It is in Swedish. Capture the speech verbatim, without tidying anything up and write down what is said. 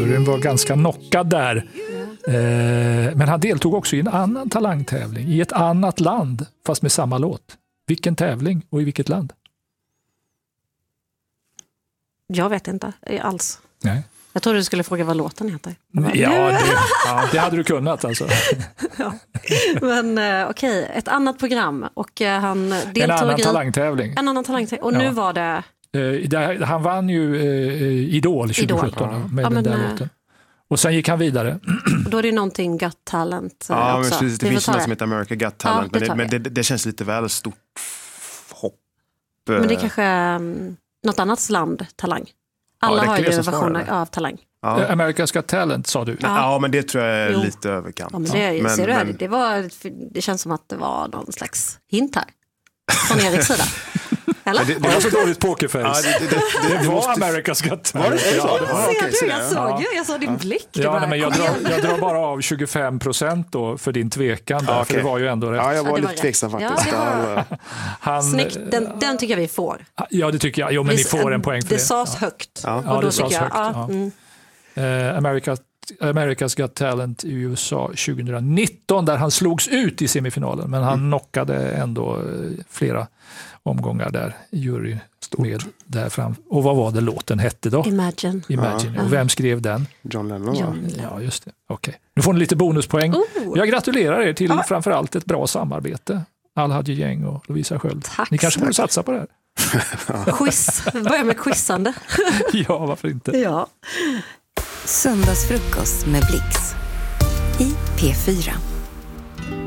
juryn var ganska knockad där. Eh, men han deltog också i en annan talangtävling i ett annat land, fast med samma låt. Vilken tävling och i vilket land? Jag vet inte alls. Nej. Jag trodde du skulle fråga vad låten heter. Ja, det, ja, det hade du kunnat alltså. Ja. Men eh, okej, okay. Ett annat program och eh, han deltog en annan i talangtävling. En annan talangtävling. Och ja. Nu var det... Eh, där, han vann ju eh, Idol tjugosjutton Idol. med ja, den men, där låten. Och sen gick han vidare. Och då är det någonting Got Talent eh, ja, också. Men precis, det vi finns något som heter America Got Talent. Ja, det men, det, men det, det känns lite väl stort hopp. Men det är kanske um, något annat land Talang. Alla ja, har ju versioner av Talang. Ja. America's Got Talent sa du. Ja, ja men det tror jag är jo. lite överkant. Ja, men det, men, ser du, men... det, var, det känns som att det var någon slags hint här. Från Eriks sida. Eller? Det, det var så dåligt pokerface. Ja, det, det, det, det, det var måste... America's Got Talent. Var det så? Ja, det var, ser okay, du, jag såg ja. ju, jag såg din blick. Ja, bara, nej, men jag, drar, jag drar bara av tjugofem procent då för din tvekan där, ja, okay. För det var ju ändå rätt. Ja, jag var, ja, lite var tveksam faktiskt. Ja, var... Han, Snyggt, den, den tycker jag vi får. Ja, det tycker jag. Jo, men vi, ni får en poäng för det. Det sades ja. högt. Ja, och ja då det sades jag, högt. Ja, ja. mm. uh, America, America's Got Talent i U S A tjugonitton där han slogs ut i semifinalen, men han mm. knockade ändå flera omgångar där i jury med där fram. Och vad var det låten hette då? Imagine. Imagine. Ja. Och vem skrev den? John Lennon. John. Ja, just det. Okej. Okay. Nu får ni lite bonuspoäng. Oh. Jag gratulerar er till ah. framförallt ett bra samarbete. Al-Hadji Gäng och Lovisa Sköld. Tack, ni kanske tack. borde satsa på det här. Quiz. Börja med quizande. Ja, varför inte? Ja. Söndagsfrukost med Blix i P fyra.